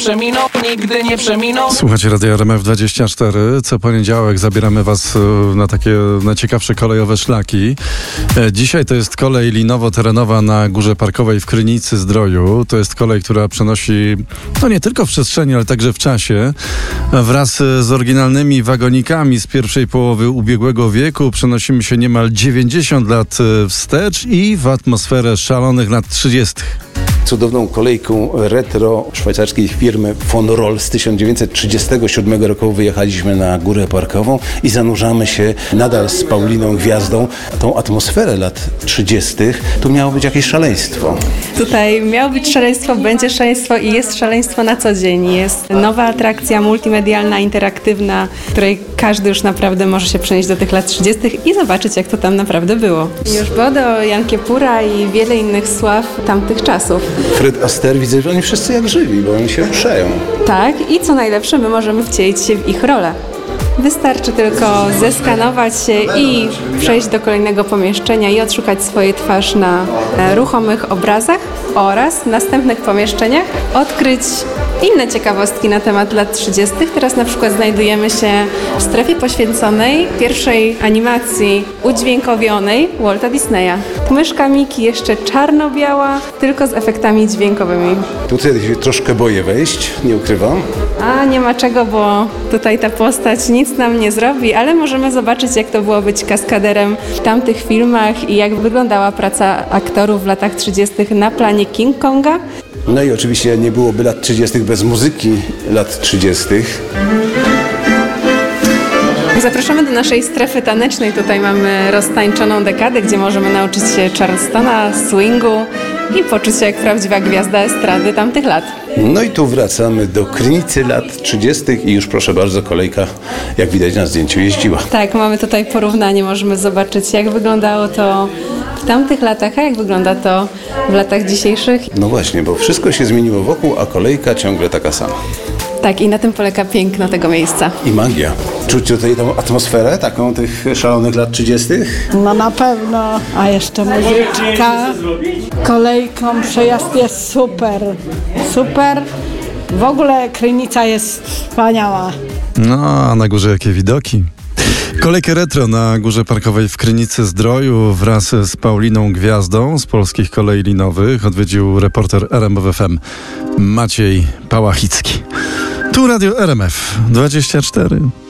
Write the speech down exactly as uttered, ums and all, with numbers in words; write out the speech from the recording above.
Przeminął, nigdy nie przeminął. Słuchajcie Radio R M F dwadzieścia cztery. Co poniedziałek zabieramy was na takie najciekawsze kolejowe szlaki. Dzisiaj to jest kolej linowo-terenowa na Górze Parkowej w Krynicy-Zdroju. To jest kolej, która przenosi, no nie tylko w przestrzeni, ale także w czasie. Wraz z oryginalnymi wagonikami z pierwszej połowy ubiegłego wieku przenosimy się niemal dziewięćdziesiąt lat wstecz i w atmosferę szalonych lat trzydziestych. Cudowną kolejką retro szwajcarskiej firmy von Roll z tysiąc dziewięćset trzydziestego siódmego roku wyjechaliśmy na Górę Parkową i zanurzamy się nadal z Pauliną Gwiazdą. Tą atmosferę lat trzydziestych tu miało być jakieś szaleństwo. Tutaj miało być szaleństwo, będzie szaleństwo i jest szaleństwo na co dzień. Jest nowa atrakcja multimedialna, interaktywna, której każdy już naprawdę może się przenieść do tych lat trzydziestych i zobaczyć, jak to tam naprawdę było. Już Bodo, Jan Kiepura i wiele innych sław tamtych czasów. Fred Astaire, widzę, że oni wszyscy jak żywi, bo oni się ruszają. Tak, i co najlepsze, my możemy wcielić się w ich rolę. Wystarczy tylko zeskanować się i przejść do kolejnego pomieszczenia i odszukać swoją twarz na ruchomych obrazach oraz w następnych pomieszczeniach odkryć inne ciekawostki na temat lat trzydziestych. Teraz na przykład znajdujemy się w strefie poświęconej pierwszej animacji udźwiękowionej Walta Disneya. Myszka Miki jeszcze czarno-biała, tylko z efektami dźwiękowymi. Tutaj się troszkę boję wejść, nie ukrywam. A nie ma czego, bo tutaj ta postać nic nam nie zrobi, ale możemy zobaczyć, jak to było być kaskaderem w tamtych filmach i jak wyglądała praca aktorów w latach trzydziestych na planie King Konga. No i oczywiście nie byłoby lat trzydziestych bez muzyki lat trzydziestych. Zapraszamy do naszej strefy tanecznej. Tutaj mamy roztańczoną dekadę, gdzie możemy nauczyć się charlestona, swingu i poczuć się jak prawdziwa gwiazda estrady tamtych lat. No i tu wracamy do Krynicy lat trzydziestych i już proszę bardzo, kolejka, jak widać na zdjęciu, jeździła. Tak, mamy tutaj porównanie, możemy zobaczyć, jak wyglądało to w tamtych latach, a jak wygląda to w latach dzisiejszych. No właśnie, bo wszystko się zmieniło wokół, a kolejka ciągle taka sama. Tak, i na tym polega piękno tego miejsca. I magia. Czuć tutaj tą atmosferę taką tych szalonych lat trzydziestych? No na pewno, a jeszcze muzyczka, kolejką, przejazd jest super, super. W ogóle Krynica jest wspaniała. No, a na górze jakie widoki. Kolejkę retro na Górze Parkowej w Krynicy-Zdroju wraz z Pauliną Gwiazdą z Polskich Kolei Linowych odwiedził reporter R M F F M Maciej Pałachicki. Tu Radio R M F dwadzieścia cztery.